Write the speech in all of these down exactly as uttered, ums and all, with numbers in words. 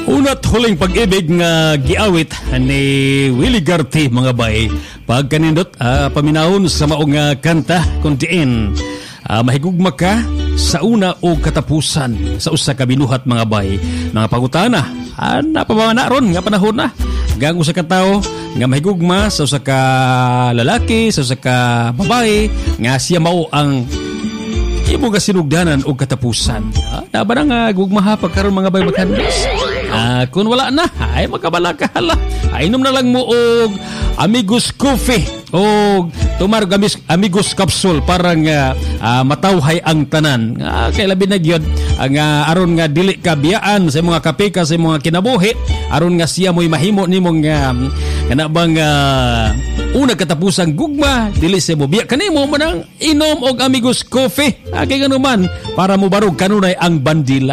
Una't huling pag-ibig nga giawit ni Willie Garty mga bay. Pagkanindot uh, paminahon sa maong uh, kanta kundiin uh, mahigugma ka sa una o katapusan sa usa ka binuhat mga bay. Mga pangutana uh, napabana ron nga panahon na gang usa ka tawo nga mahigugma sa usa ka lalaki, sa usa ka babae nga siya mao ang imo nga sinugdanan o katapusan. Uh, Naba nga gugmaha pagkaroon mga bay maghandos. Ah, kung wala na, ay magkabala ka hala. Ay, inom na lang mo og Amigos Coffee o tumarog Amigos Capsule para nga uh, matawhay ang tanan. Ah, kay labi na gyud ang uh, aron nga dili ka biyaan sa mga kape ka sa mga kinabuhi, aron nga siya mo'y mahimo nimong uh, kana bang uh, una katapusang gugma, dili sa mo biya kanimo man ang inom og Amigos Coffee. Ah, kay ganuman para mo barog kanunay ang bandila.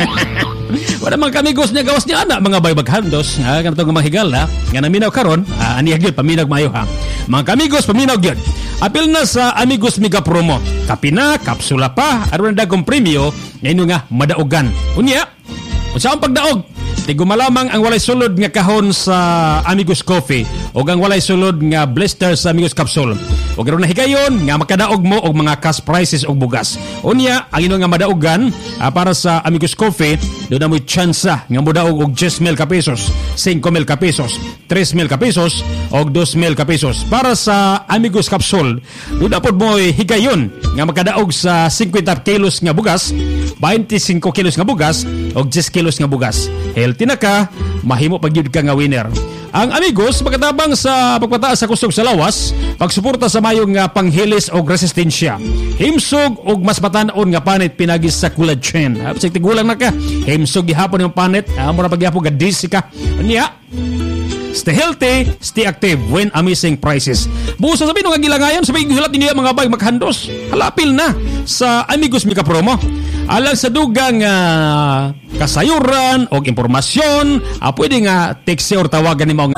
Wala mga kamigos niya gawas niya anak mga baybaghandos ha kanto nga mahigal ha nga naminaw karon uh, aniyag gyud paminag maayo ha mga kamigos paminaw gyud apil na sa Amigos Mega Promo kapina kapsula pa aron dagong premyo ngayno nga madaogan unya unsa ang pagdaog tiguma lamang ang walay sulod nga kahon sa Amigos Coffee o ang walay sulod nga blister sa Amigos Capsule o garo na higayon nga makadaog mo og mga cash prices og bugas unya ang ino nga madaogan uh, para sa Amigos Coffee do na mo tsansa nga modaog og ten mil ka pesos five mil ka pesos three mil ka pesos og two mil ka pesos para sa Amigos Capsule do na pod mo higayon nga makadaog sa fifty kilos nga bugas twenty-five kilos nga bugas og ten kilos nga bugas healthy na ka mahimo pagyud ka nga winner. Ang Amigos pagkatabang sa pagpataas sa kusog sa lawas, pagsuporta sa mayong nga panghilis og resistensya. Himsog og mas matan-on nga panit pinagis sa collagen. Sa tigulang na ka, himsog gihapon yung panit, amo na pagyapon gadisi ka. Unya, stay healthy, stay active when amazing prices. Buos sa sabi nung agilangayan, sabi hilat niya mga bay maghandos. Halapil na sa Amigos Mega Promo. Alang sa dugang uh, kasayuran o impormasyon, uh, pwede nga text or tawagan ni mga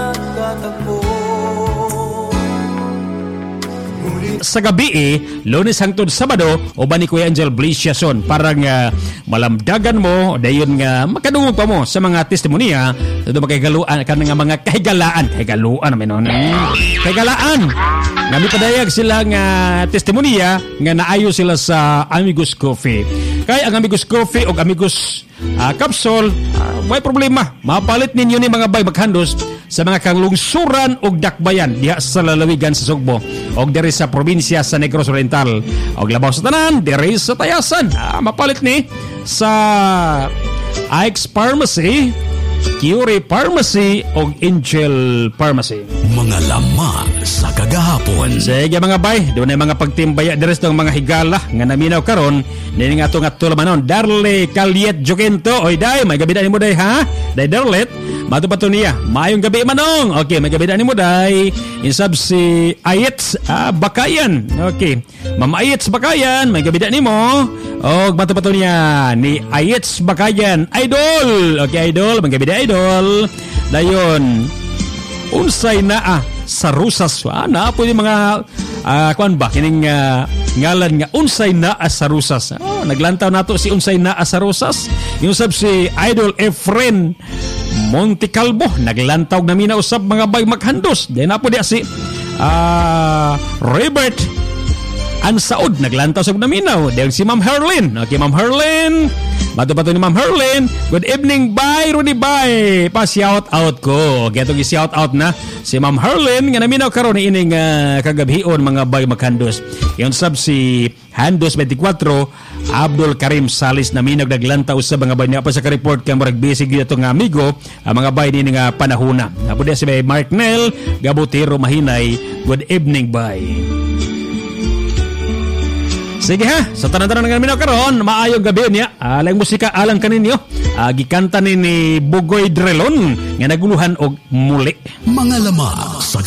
sa gabi eh, Lunes hangtod Sabado o ba ni Kuya Angel Blesiason para nga malamdagan mo dayon nga makadungog pa mo sa mga testimonya sa magkagaluan ka nga mga kahigalaan kahigaluan naman nun kahigalaan nga may padayag sila nga testimonya nga naayo sila sa Amigos Coffee kaya ang Amigos Coffee o Amigos uh, Capsule uh, may problema mapalit ninyo ni mga bay maghandos sa mga kalungsuran o dakbayan diha sa lalawigan sa Sugbo o diri sa probinsya sa Negros Oriental o labaw sa tanan diri sa Tayasan ah, mapalit ni sa Ike's Pharmacy, Curie Pharmacy o Angel Pharmacy. Mga lama sa kagahapon. Sige mga bay, doon ay mga pagtimbaya deres ng mga higala nga naminaw karon nini nga to nga tulamanon Darle Caliet Jokento oy day may gabi ni mo day ha day Darlet matupato niya mayong gabi manong okay may gabi ni mo day insab si Ayets ah, Bakayan okay Ma'am Ayets Bakayan may gabi ni mo og matupato niya ni Ayets Bakayan idol okay idol may gabi idol dayon unsay naa sa rusas ah, na po yung mga uh, kuan ba kining uh, ngalan nga unsay naa sa rusas oh, naglantaw nato si unsay naa sa rusas yung sab si Idol Efren Montecalvo naglantaw na mina usab mga bay maghandos di na po di si uh, Robert Ansaud naglantaw sa naminaw dahil si Ma'am Herlin okay Ma'am Herlin bato-bato ni Ma'am Herlin good evening bye Rudy bye pa shout out ko okay itong shout out na si Ma'am Herlin nga naminaw karon ni ining uh, kagabhion mga bay maghandos yung sab si Handos twenty-four Abdul Karim Salis naminaw naglantaw sa mga bay niya pa sa ka-report kang marag bisig dito nga amigo ang mga bay ni nga panahuna apo dia si Mark Nel Gabutiro Mahinay good evening bye. Sige ha, sa tanan-tanan nga namin karon, maayong gabi niya. Alang musika alang kaninyo. Uh, gikanta ni, ni Bugoy Drelon nga naguluhan og muli. Mga lama sa